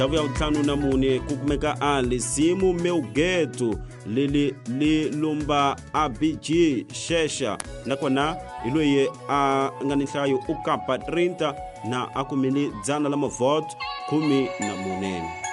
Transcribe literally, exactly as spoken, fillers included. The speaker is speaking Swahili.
Davu ya utanu na mune kukumeka ali simu meugetu lili li lumba abiji shesha na kwa na iluye a nganishayo ukapa trinta na akumili dzana la mavoto kumi na mune.